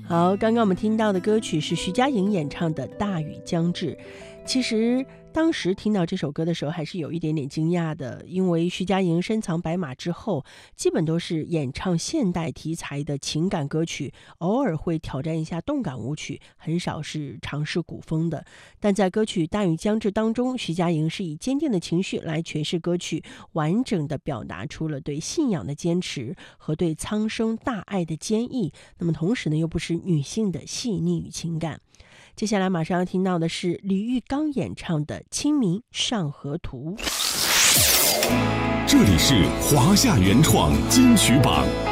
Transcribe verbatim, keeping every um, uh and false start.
好，刚刚我们听到的歌曲是徐佳莹演唱的《大雨将至》。其实当时听到这首歌的时候还是有一点点惊讶的，因为徐佳莹深藏白马之后基本都是演唱现代题材的情感歌曲，偶尔会挑战一下动感舞曲，很少是尝试古风的。但在歌曲《大雨将至》当中，徐佳莹是以坚定的情绪来诠释歌曲，完整的表达出了对信仰的坚持和对苍生大爱的坚毅，那么同时呢又不失女性的细腻与情感。接下来马上要听到的是李玉刚演唱的《清明上河图》。 这里是华夏原创金曲榜。